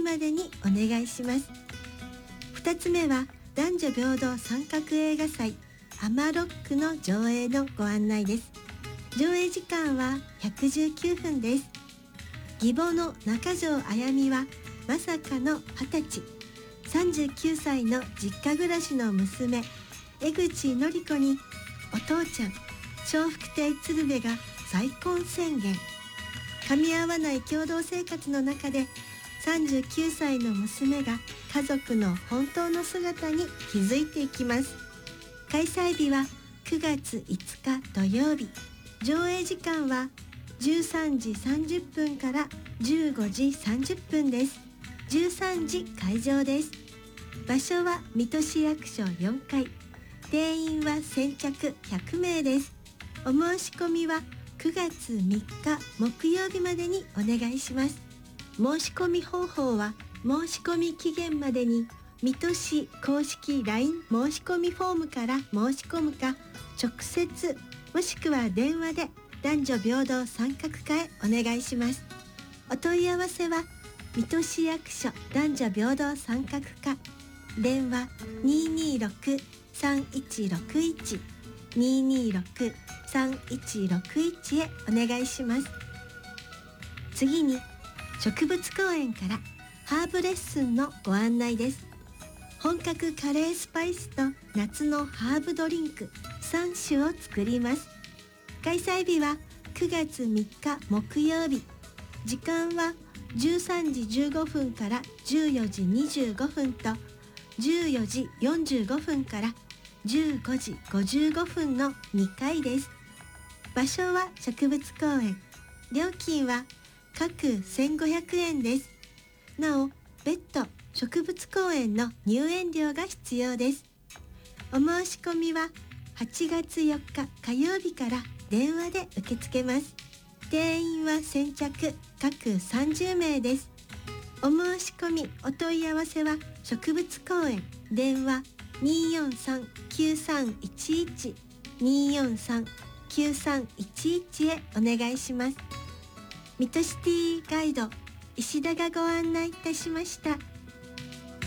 までにお願いします。2つ目は男女平等三角映画祭アマロックの上映のご案内です。上映時間は119分です。義母の中条あやみはまさかの20歳、39歳の実家暮らしの娘江口のり子にお父ちゃん笑福亭鶴瓶が再婚宣言。噛み合わない共同生活の中で39歳の娘が家族の本当の姿に気づいていきます。開催日は9月5日土曜日。上映時間は13時30分から15時30分です。13時会場です。場所は水戸市役所4階。定員は先着100名です。お申し込みは9月3日木曜日までにお願いします。申し込み方法は申し込み期限までに水戸市公式 LINE 申し込みフォームから申し込むか、直接もしくは電話で男女平等三角課へお願いします。お問い合わせは水戸市役所男女平等三角課、電話 226-3161 226-3161 へお願いします。次に植物公園からハーブレッスンのご案内です。本格カレースパイスと夏のハーブドリンク3種を作ります。開催日は9月3日木曜日。時間は13時15分から14時25分と14時45分から15時55分の2回です。場所は植物公園。料金は各1500円です。なお、別途植物公園の入園料が必要です。お申し込みは8月4日火曜日から電話で受け付けます。定員は先着各30名です。お申し込みお問い合わせは植物公園、電話 243-9311 243-9311 へお願いします。水戸シティガイド石田がご案内いたしました。